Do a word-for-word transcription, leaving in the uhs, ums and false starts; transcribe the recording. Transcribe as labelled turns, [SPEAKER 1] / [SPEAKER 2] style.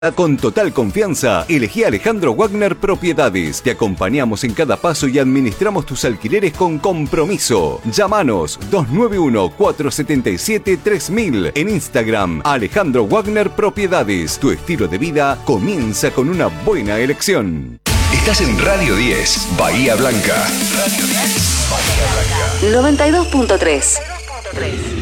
[SPEAKER 1] Con total confianza, elegí a Alejandro Wagner Propiedades. Te acompañamos en cada paso y administramos tus alquileres con compromiso. Llámanos dos nueve uno, cuatro siete siete, tres mil. En Instagram, Alejandro Wagner Propiedades. Tu estilo de vida comienza con una buena elección.
[SPEAKER 2] Estás en Radio diez, Bahía Blanca. Radio diez, Bahía Blanca.
[SPEAKER 3] noventa y dos punto tres.